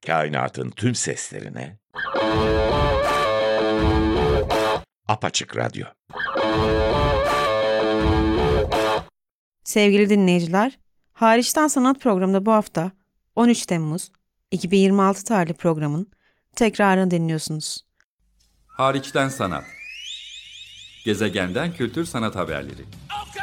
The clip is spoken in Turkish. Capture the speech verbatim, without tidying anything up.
Kainatın tüm seslerine Apaçık Radyo. Sevgili dinleyiciler, Hariçten Sanat programında bu hafta on üç Temmuz iki bin yirmi altı tarihli programın tekrarını dinliyorsunuz. Hariçten Sanat. Gezegenden kültür sanat haberleri.